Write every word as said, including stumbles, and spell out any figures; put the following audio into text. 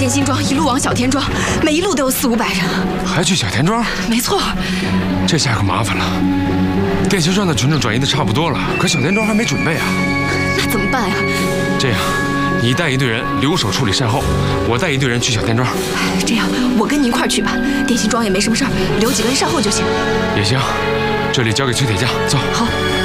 心庄一路往小田庄，每一路都有四五百人。 还去小田庄？ 没错。 这下可麻烦了。电心庄的群众转移的差不多了，可小田庄还没准备啊。 那怎么办呀？ 这样，你带一队人留守处理善后，我带一队人去小田庄。 这样，我跟你一块儿去吧。电心庄也没什么事儿，留几个人善后就行。 也行，这里交给崔铁匠，走。 好。